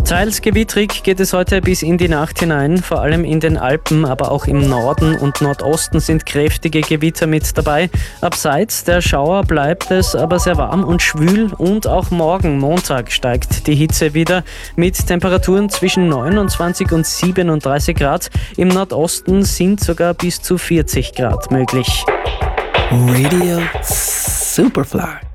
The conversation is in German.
Teils gewittrig geht es heute bis in die Nacht hinein, vor allem in den Alpen, aber auch im Norden und Nordosten sind kräftige Gewitter mit dabei. Abseits der Schauer bleibt es aber sehr warm und schwül und auch morgen, Montag, steigt die Hitze wieder mit Temperaturen zwischen 29 und 37 Grad. Im Nordosten sind sogar bis zu 40 Grad möglich. Radio Superfly.